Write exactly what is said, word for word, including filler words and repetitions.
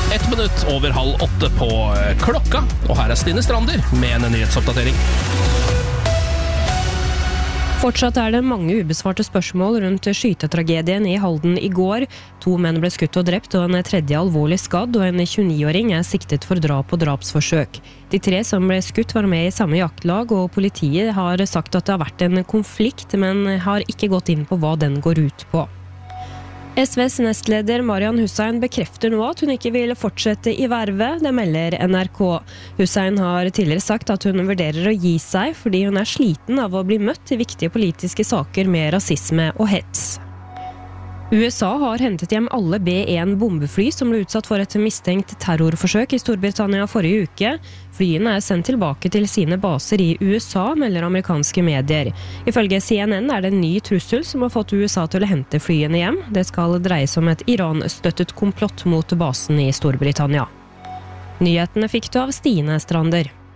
Ett minutt over halv åtte på klokka, og her er Stine Strander med en nyhetsoppdatering. Fortsatt er det mange ubesvarte spørsmål rundt skytetragedien i Halden i går. To menn ble skutt og drept, og en tredje alvorlig skadd, og en tjueni-åring er siktet for drap og drapsforsøk. De tre som ble skutt var med i samme jaktlag, og politiet har sagt at det har vært en konflikt, men har ikke gått inn på hva den går ut på. S Vs nestleder Marian Hussein bekrefter nå at hun ikke vil fortsette i vervet, det melder N R K. Hussein har tidligere sagt at hun vurderer å gi seg fordi hun er sliten av å bli møtt i viktige politiske saker med rasisme og hets. U S A har hentet hjem alle B en bombefly som ble utsatt for et mistenkt terrorforsøk i Storbritannia forrige uke. Flyene er sendt tilbake til sine baser i U S A, melder amerikanske medier. Ifølge C N N er det en ny trussel som har fått U S A til å hente flyene hjem. Det skal dreie seg om et Iran-støttet komplott mot basen i Storbritannia. Nyhetene fikk du av Stine Strander.